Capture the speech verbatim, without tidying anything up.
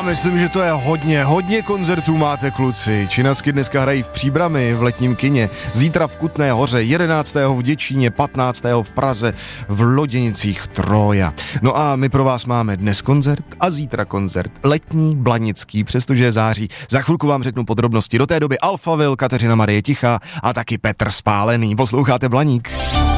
myslím, že to je hodně, hodně koncertů máte, kluci. Činasky dneska hrají v Příbrami v letním kině, zítra v Kutné Hoře, jedenáctého v Děčíně, patnáctého v Praze, v Loděnicích Troja. No a my pro vás máme dnes koncert a zítra koncert. Letní, blanický, přestože je září. Za chvilku vám řeknu podrobnosti. Do té doby Alphaville, Kateřina Marie Tichá a taky Petr Spálený. Posloucháte Blaník.